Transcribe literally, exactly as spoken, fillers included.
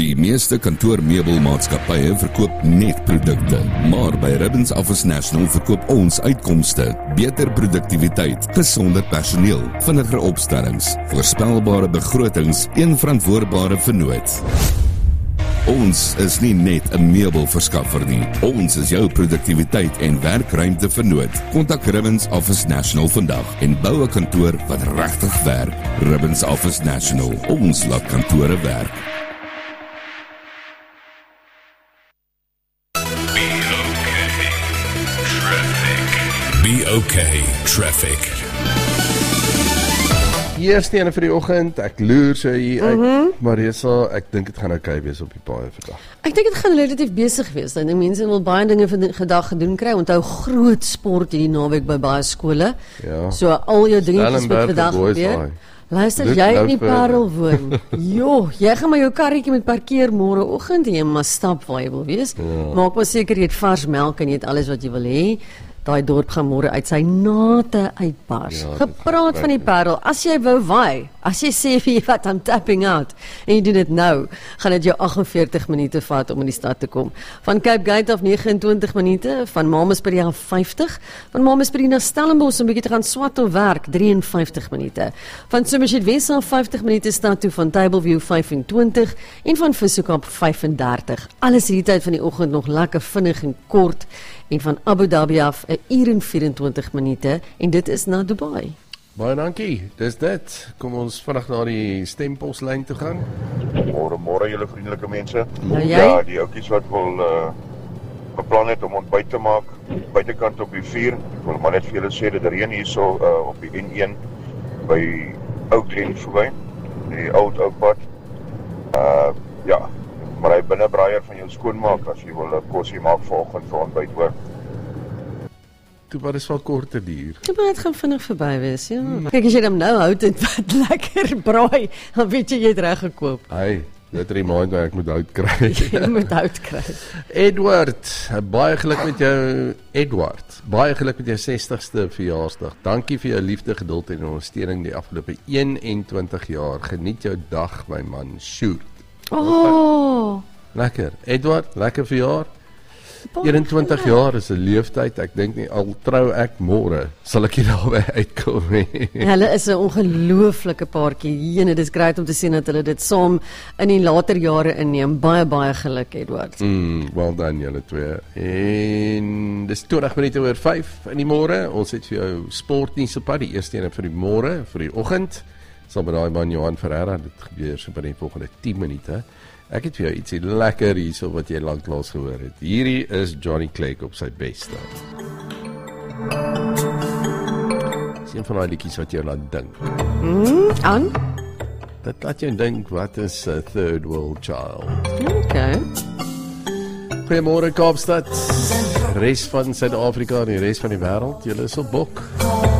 Die meeste kantoormeubelmaatskappye verkoop net produkte, maar by Ribbons Office National verkoop ons uitkomste, beter produktiwiteit, gesonde personeel, vinniger opstellings, voorspelbare begrotings en verantwoordbare vennoot. Ons is nie net 'n meubelverskaffer nie. Ons is jou produktiwiteit en werkruimte vernoot. Kontak Ribbons Office National vandag en bou 'n kantoor wat regtig werk. Ribbons Office National. Ons laat kantore werk. Be okay, traffic. Eerste ene vir die oggend, ek loer so hier uit, Mhm. Marisa, ek dink dit gaan oukei wees op die paaie vandag. Ek dink dit gaan relatief besig wees. Ek dink mense wil baie dinge vandag gedoen kry. Onthou groot sport hierdie naweek by baie skole. Ja. So al jou dingetjies wat Stellenberg vandag boys gebeur. daai. Luister, Look jy nou in die vir- Parel woon. Jo, jy gaan maar jou karretjie met parkeer môre oggend en jy maar stap waar jy wil wees. Ja. Maak maar seker jy het vars melk en jy het alles wat jy wil hê. Daai dorp gaan môre uit sy nate uitbars. Ja, dit Gepraat gaan van die Parel, as jy wou waai, as jy sê vir jy wat I'm tapping out en jy doen dit nou, gaan dit jou agt en veertig minute vat om in die stad te kom. Van Cape Gate af vyf nege nege minute, van Mamasbury af vyftig, van Mamasbury na Stellenbosch om bietjie te gaan swat of werk drie en vyftig minute. Van Somerset West af vyftig minute stad toe, van Tableview vyf en twintig en van Visokap vyf en dertig. Alles hierdie tyd van die oggend nog lekker vinnig en kort en van Abu Dhabi af 'n uur en vyf en twintig minute en dit is na Dubai. Baie dankie, dis dit. Kom ons vinnig na die stemposlyn toe gaan. Môre, môre julle vriendelike mense. Nou jy? Ja, die ouetjies wat wil uh, beplan het om ontbyt te maak, buitekant op die vuur. Ek wil maar net vir julle sê dat reën hierso uh, op die N een by Ou Glen verby, die oud ou pad. Uh, ja, maar hy binnebraaier van jou skoonmaak as jy wil 'n kosie maak vanoggend vir ontbyt hoor. Toe maar dis wel korte duur. Dit moet gaan vinnig verby wees, ja. Kyk as jy hom nou hou dit wat lekker braai, dan weet jy jy het reg gekoop. Hey, dit remind my ek moet hout kry. Jy moet hout kry. Edward, baie geluk met jou Edward. Baie geluk met jou sestigste verjaarsdag. Dankie vir jou liefde, geduld en ondersteuning die afgelope een en twintig jaar. Geniet jou dag, my man. Sjoerd. Oh. Lekker. Edward, lekker verjaar. eenentwintig jaar is 'n leeftyd. Ek dink nie al trou ek môre sal ek hier daarby uitkom nie. Hulle is 'n ongelooflike paartjie. Jene, dit is great om te sien dat hulle dit saam in die later jare inneem. Baie baie geluk, Edward. Mm, well done julle twee. En dis twintig minute oor vyf in die môre. Ons het vir jou sportnuus op pad, die eerste een vir die môre, vir die oggend. Saam met daai man Johan Ferreira, dit gebeur so binne die volgende tien minute. Ek het vir jou ietsie lekker hierso wat jy lanklaas gehoor het. Hierdie is Johnny Clegg op sy beste. Dis een van daai liedjies wat jou laat dink. Mm, aan? Dit laat jou dink, wat is 'n third world child? Okay. Goeiemôre Kaapstad, res van Suid-Afrika en die res van die wêreld. Julle is op bok.